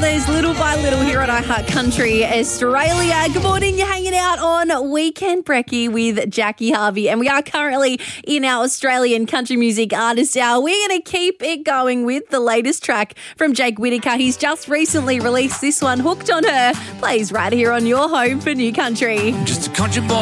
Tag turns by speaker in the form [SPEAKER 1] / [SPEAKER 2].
[SPEAKER 1] Brothers, Little by Little here on iHeart Country Australia. Good morning. You're hanging out on Weekend Brekkie with Jackie Harvey, and we are currently in our Australian country music artist hour. We're going to keep it going with the latest track from Jake Whittaker. He's just recently released this one, Hooked on Her. Plays right here on your home for New Country.
[SPEAKER 2] Just a country boy